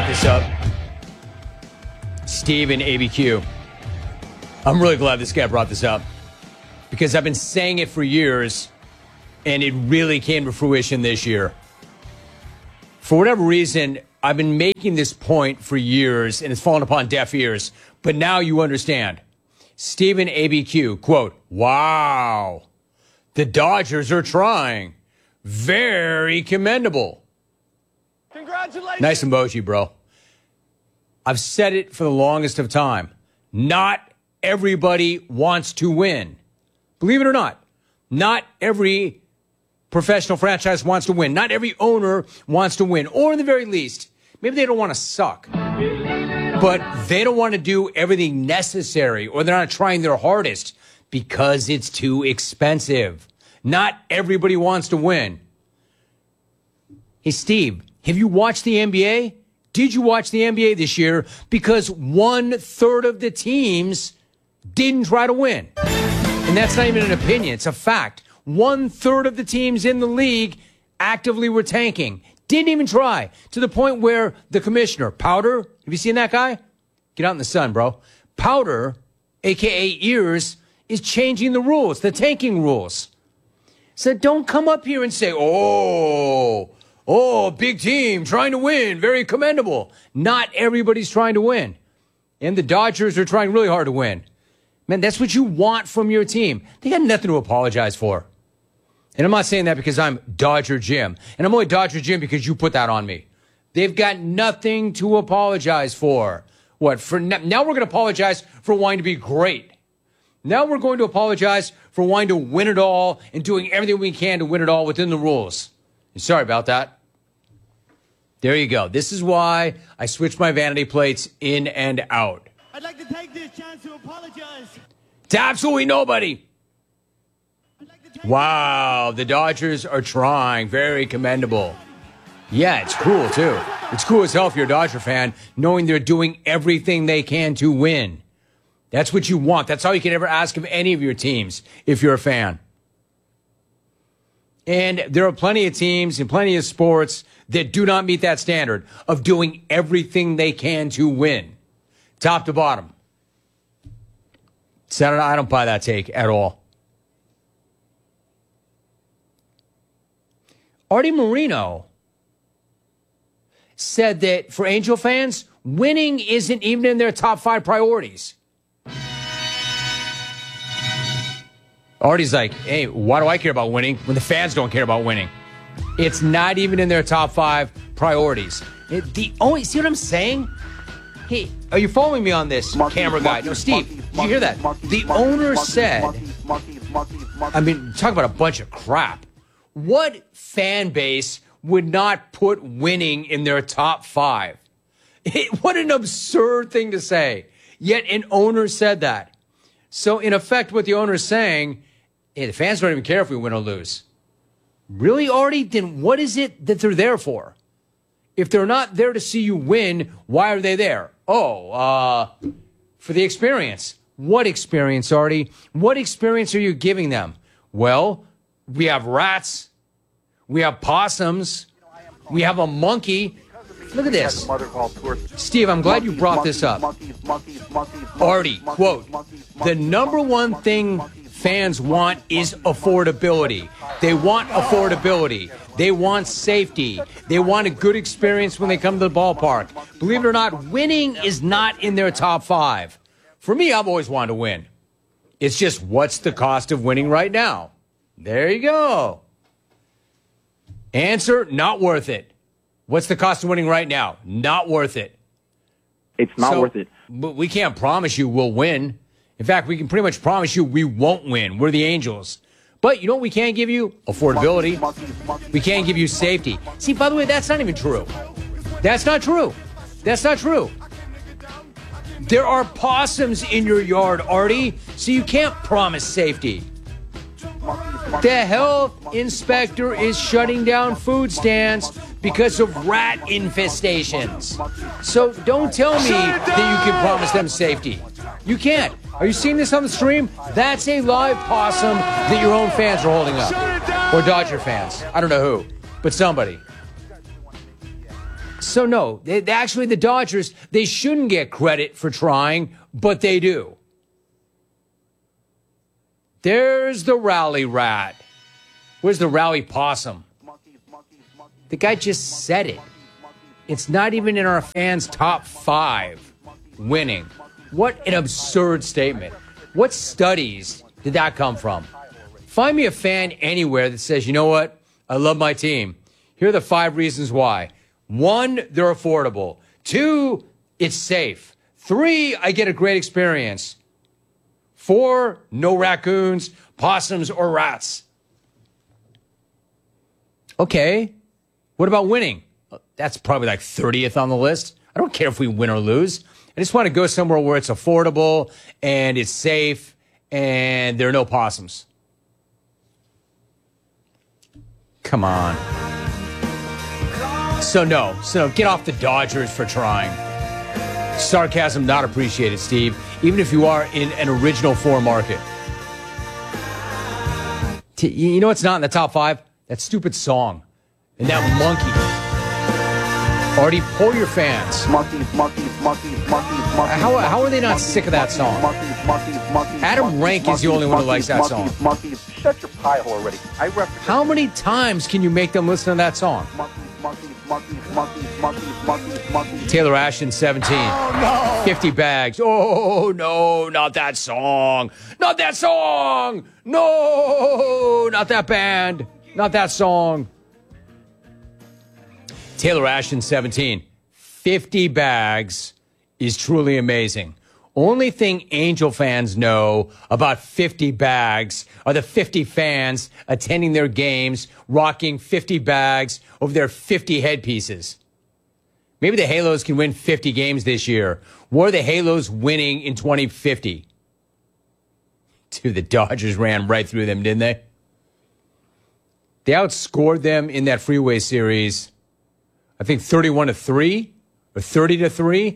brought this up. Steve and ABQ. I'm really glad this guy brought this up because I've been saying it for years and it really came to fruition this year. For whatever reason, I've been making this point for years and it's fallen upon deaf ears, but now you understand. Stephen ABQ, quote, "Wow, the Dodgers are trying. Very commendable." Congratulations. Nice emoji, bro. I've said it for the longest of time. Not everybody wants to win. Believe it or not, not every professional franchise wants to win. Not every owner wants to win. Or in the very least, maybe they don't want to suck. But they don't want to do everything necessary or they're not trying their hardest because it's too expensive. Not everybody wants to win. Hey, Steve, have you watched the NBA? Did you watch the NBA this year? Because 1/3 of the teams didn't try to win. And that's not even an opinion. It's a fact. 1/3 of the teams in the league actively were tanking. Didn't even try. To the point where the commissioner, Powder, have you seen that guy? Get out in the sun, bro. Powder, a.k.a. Ears, is changing the rules, the tanking rules. So don't come up here and say, big team trying to win. Very commendable. Not everybody's trying to win. And the Dodgers are trying really hard to win. Man, that's what you want from your team. They got nothing to apologize for. And I'm not saying that because I'm Dodger Jim. And I'm only Dodger Jim because you put that on me. They've got nothing to apologize for. What? For now we're going to apologize for wanting to be great. Now we're going to apologize for wanting to win it all and doing everything we can to win it all within the rules. Sorry about that. There you go. This is why I switched my vanity plates in and out. I'd like to take this chance to apologize to absolutely nobody. Wow, the Dodgers are trying. Very commendable. Yeah, it's cool, too. It's cool as hell if you're a Dodger fan, knowing they're doing everything they can to win. That's what you want. That's all you can ever ask of any of your teams if you're a fan. And there are plenty of teams and plenty of sports that do not meet that standard of doing everything they can to win. Top to bottom. Saturday, I don't buy that take at all. Artie Moreno said that for Angel fans, winning isn't even in their top 5 priorities. Artie's like, hey, why do I care about winning when the fans don't care about winning? It's not even in their top 5 priorities. See what I'm saying? Hey, are you following me on this, camera guy? No, Steve, did you hear that? The owner said, I mean, talk about a bunch of crap. What fan base would not put winning in their top 5? What an absurd thing to say. Yet an owner said that. So in effect, what the owner is saying, hey, the fans don't even care if we win or lose. Really, Artie? Then what is it that they're there for? If they're not there to see you win, why are they there? For the experience. What experience, Artie? What experience are you giving them? Well, we have rats. We have possums. We have a monkey. Look at this. Steve, I'm glad you brought this up. Artie, quote, the number one thing fans want is affordability. They want affordability. They want safety. They want a good experience when they come to the ballpark. Believe it or not, winning is not in their top 5. For me, I've always wanted to win. It's just, what's the cost of winning right now? There you go. Answer, not worth it. What's the cost of winning right now? Not worth it. It's not worth it. But we can't promise you we'll win. In fact, we can pretty much promise you we won't win. We're the Angels. But you know what we can give you? Affordability. We can give you safety. See, by the way, that's not even true. That's not true. That's not true. There are possums in your yard, Artie, so you can't promise safety. The health inspector is shutting down food stands because of rat infestations. So don't tell me that you can promise them safety. You can't. Are you seeing this on the stream? That's a live possum that your own fans are holding up. Or Dodger fans. I don't know who, but somebody. So no, actually the Dodgers, they shouldn't get credit for trying, but they do. There's the rally rat. Where's the rally possum? The guy just said it. It's not even in our fans' top 5 winning. What an absurd statement. What studies did that come from? Find me a fan anywhere that says, you know what? I love my team. Here are the 5 reasons why. 1, they're affordable. 2, it's safe. 3, I get a great experience. 4, no raccoons, possums, or rats. Okay. What about winning? That's probably like 30th on the list. I don't care if we win or lose. I just want to go somewhere where it's affordable and it's safe and there are no possums. Come on. So no, get off the Dodgers for trying. Sarcasm not appreciated, Steve, even if you are in an original 4 market. You know what's not in the top 5? That stupid song. And that monkey. Artie, pull your fans. Monkeys. How are they not sick of that song? Adam Rank is the only one who likes that song. Monkeys. Shut your pie hole already. How many times can you make them listen to that song? Taylor Ashton, 17. Oh, no. 50 bags. Oh, no, not that song. Not that song. No, not that band. Not that song. Taylor Ashton, 17. 50 bags is truly amazing. Only thing Angel fans know about 50 bags are the 50 fans attending their games, rocking 50 bags over their 50 headpieces. Maybe the Halos can win 50 games this year. What are the Halos winning in 2050? Dude, the Dodgers ran right through them, didn't they? They outscored them in that freeway series, I think 31-3 or 30-3.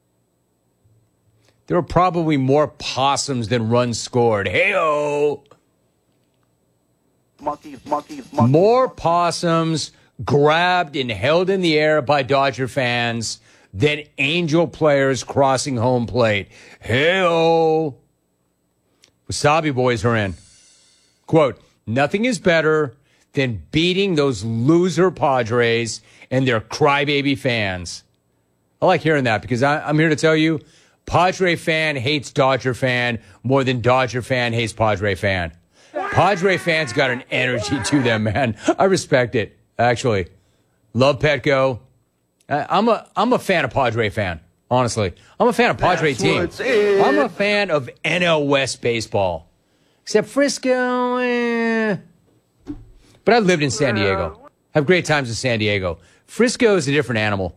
There were probably more possums than runs scored. Hey-oh! Monkeys. More possums grabbed and held in the air by Dodger fans than Angel players crossing home plate. Hey-oh! Wasabi boys are in. Quote, nothing is better than beating those loser Padres and their crybaby fans. I like hearing that because I'm here to tell you, Padre fan hates Dodger fan more than Dodger fan hates Padre fan. Padre fans got an energy to them, man. I respect it, actually. Love Petco. I'm a fan of Padre fan, honestly. I'm a fan of Padre team. I'm a fan of NL West baseball. Except Frisco, But I lived in San Diego. Have great times in San Diego. Frisco is a different animal.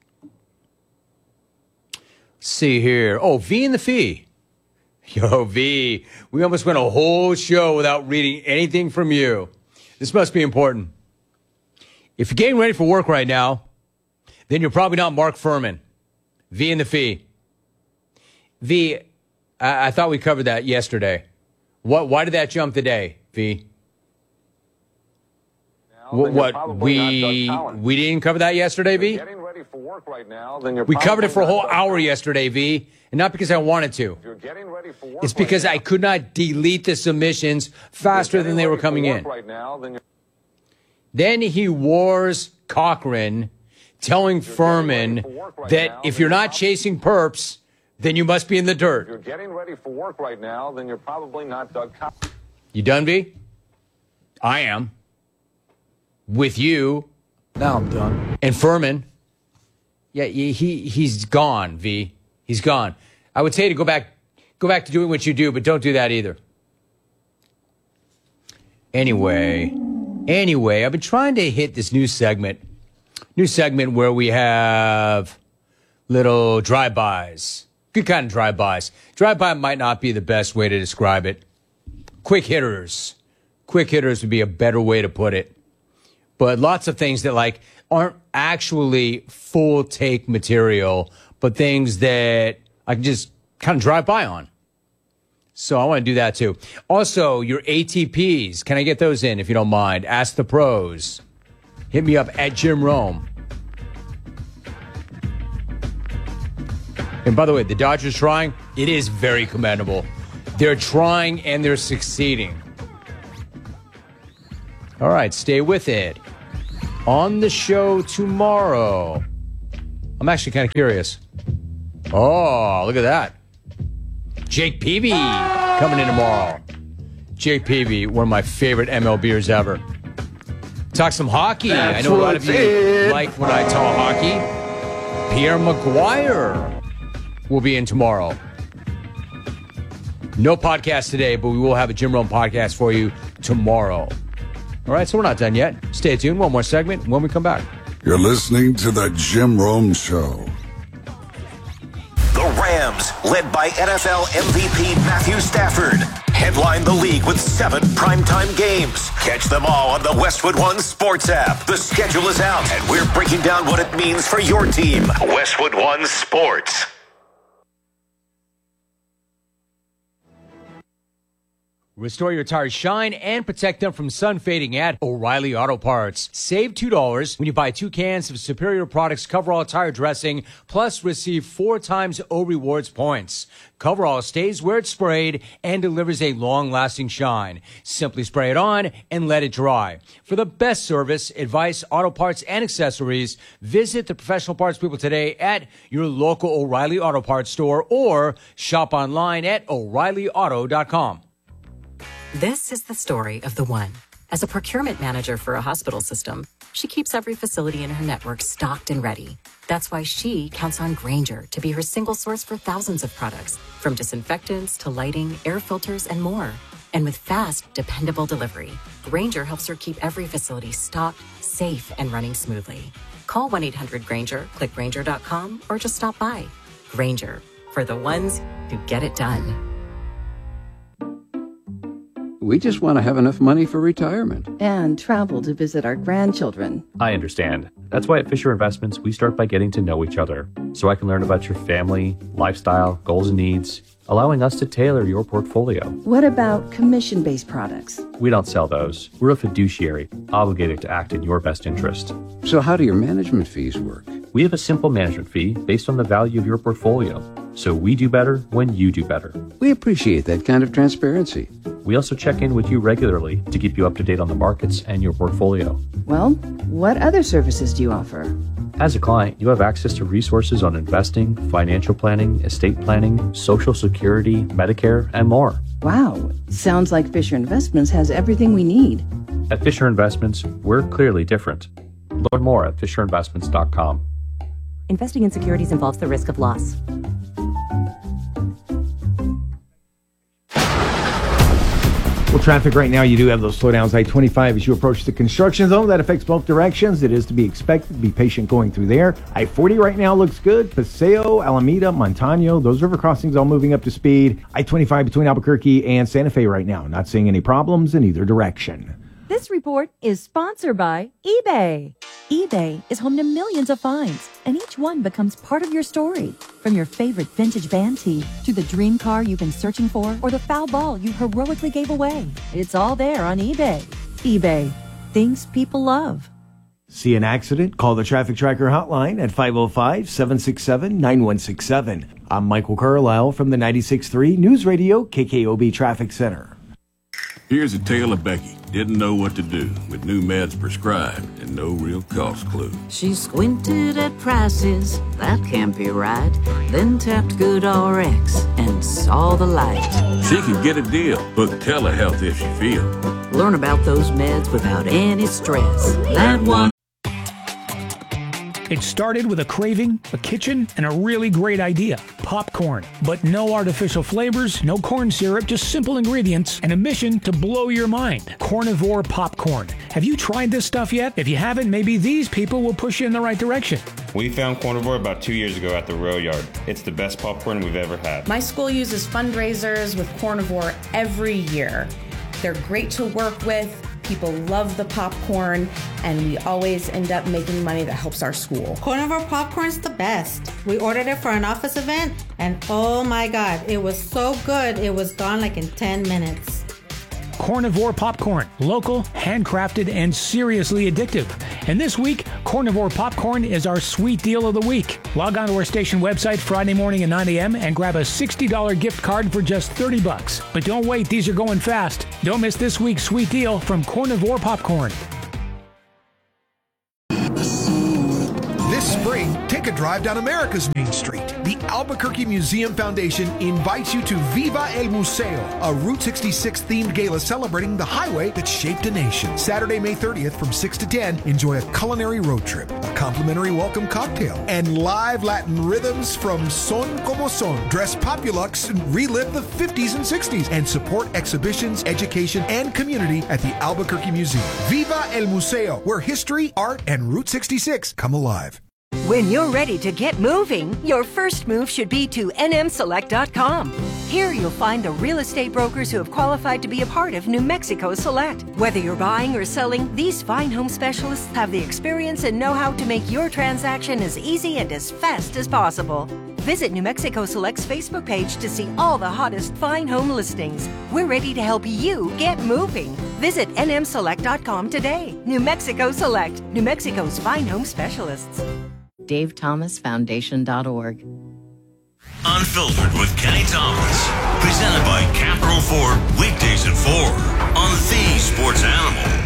Let's see here. Oh, V and the Fee. Yo, V, we almost went a whole show without reading anything from you. This must be important. If you're getting ready for work right now, then you're probably not Mark Furman. V and the Fee. V, I thought we covered that yesterday. Why did that jump today, V? What we didn't cover that yesterday, V? Getting ready for work right now, then we covered it for a whole hour yesterday, V, and not because I wanted to. You're getting ready for work it's because I could not delete the submissions faster than they were coming in. Right now, then he wars Cochran, telling Furman that if you're not chasing perps, then you must be in the dirt. If you're getting ready for work right now, then you're probably not Doug Cochran. You done, V? I am. With you. Now I'm done. And Furman. Yeah, he's gone, V. He's gone. I would say to go back to doing what you do, but don't do that either. Anyway, I've been trying to hit this new segment where we have little drive-bys. Good kind of drive-bys. Drive-by might not be the best way to describe it. Quick hitters. Quick hitters would be a better way to put it. But lots of things that aren't actually full take material, but things that I can just kind of drive by on. So I want to do that too. Also, your ATPs, can I get those in if you don't mind? Ask the pros. Hit me up at Jim Rome. And by the way, the Dodgers trying, it is very commendable. They're trying and they're succeeding. All right, stay with it. On the show tomorrow, I'm actually kind of curious. Oh, look at that. Jake Peavy coming in tomorrow. Jake Peavy, one of my favorite MLBers ever. Talk some hockey. I know a lot of you like when I talk hockey. Pierre Maguire will be in tomorrow. No podcast today, but we will have a Jim Rome podcast for you tomorrow. All right, so we're not done yet. Stay tuned. One more segment when we come back. You're listening to The Jim Rome Show. The Rams, led by NFL MVP Matthew Stafford, headline the league with 7 primetime games. Catch them all on the Westwood One Sports app. The schedule is out, and we're breaking down what it means for your team. Westwood One Sports. Restore your tires shine and protect them from sun fading at O'Reilly Auto Parts. Save $2 when you buy 2 cans of Superior Products Coverall Tire Dressing, plus receive 4 times O Rewards points. Coverall stays where it's sprayed and delivers a long-lasting shine. Simply spray it on and let it dry. For the best service, advice, auto parts, and accessories, visit the professional parts people today at your local O'Reilly Auto Parts store or shop online at O'ReillyAuto.com. This is the story of the one. As a procurement manager for a hospital system, she keeps every facility in her network stocked and ready. That's why she counts on Grainger to be her single source for thousands of products, from disinfectants to lighting, air filters, and more. And with fast, dependable delivery, Grainger helps her keep every facility stocked, safe, and running smoothly. Call 1-800-GRAINGER, click Grainger.com, or just stop by. Grainger, for the ones who get it done. We just want to have enough money for retirement. And travel to visit our grandchildren. I understand. That's why at Fisher Investments, we start by getting to know each other, so I can learn about your family, lifestyle, goals and needs, allowing us to tailor your portfolio. What about commission-based products? We don't sell those. We're a fiduciary, obligated to act in your best interest. So how do your management fees work? We have a simple management fee based on the value of your portfolio. So we do better when you do better. We appreciate that kind of transparency. We also check in with you regularly to keep you up to date on the markets and your portfolio. Well, what other services do you offer? As a client, you have access to resources on investing, financial planning, estate planning, Social Security, Medicare, and more. Wow, sounds like Fisher Investments has everything we need. At Fisher Investments, we're clearly different. Learn more at FisherInvestments.com. Investing in securities involves the risk of loss. Well, traffic right now, you do have those slowdowns. I-25 as you approach the construction zone. That affects both directions. It is to be expected. Be patient going through there. I-40 right now looks good. Paseo, Alameda, Montano, those river crossings all moving up to speed. I-25 between Albuquerque and Santa Fe right now. Not seeing any problems in either direction. This report is sponsored by eBay. eBay is home to millions of finds, and each one becomes part of your story. From your favorite vintage band tee to the dream car you've been searching for or the foul ball you heroically gave away. It's all there on eBay. eBay. Things people love. See an accident? Call the Traffic Tracker hotline at 505-767-9167. I'm Michael Carlisle from the 96.3 News Radio KKOB Traffic Center. Here's a tale of Becky. Didn't know what to do with new meds prescribed and no real cost clue. She squinted at prices, that can't be right. Then tapped GoodRx and saw the light. She can get a deal. Book telehealth if she feels. Learn about those meds without any stress. That one. It started with a craving, a kitchen, and a really great idea. Popcorn. But no artificial flavors, no corn syrup, just simple ingredients, and a mission to blow your mind. Cornivore popcorn. Have you tried this stuff yet? If you haven't, maybe these people will push you in the right direction. We found Cornivore about 2 years ago at the rail yard. It's the best popcorn we've ever had. My school uses fundraisers with Cornivore every year. They're great to work with. People love the popcorn, and we always end up making money that helps our school. Cornivore popcorn's the best. We ordered it for an office event, and oh my God, it was so good, it was gone like in 10 minutes. Cornivore popcorn. Local, handcrafted, and seriously addictive. And this week, Carnivore Popcorn is our sweet deal of the week. Log on to our station website Friday morning at 9 a.m. and grab a $60 gift card for just $30. But don't wait, these are going fast. Don't miss this week's sweet deal from Carnivore Popcorn. This spring, take a drive down America's Main Street. The Albuquerque Museum Foundation invites you to Viva el Museo, a Route 66 themed gala celebrating the highway that shaped a nation. Saturday, May 30th from 6 to 10, enjoy a culinary road trip, a complimentary welcome cocktail, and live Latin rhythms from Son Como Son. Dress Populux and relive the 50s and 60s and support exhibitions, education, and community at the Albuquerque Museum. Viva el Museo, where history, art, and Route 66 come alive. When you're ready to get moving, your first move should be to nmselect.com. Here you'll find the real estate brokers who have qualified to be a part of New Mexico Select. Whether you're buying or selling, these fine home specialists have the experience and know-how to make your transaction as easy and as fast as possible. Visit New Mexico Select's Facebook page to see all the hottest fine home listings. We're ready to help you get moving. Visit nmselect.com today. New Mexico Select, New Mexico's fine home specialists. DaveThomasFoundation.org. Unfiltered with Kenny Thomas. Presented by Capital Ford, weekdays at 4 on the Sports Animal.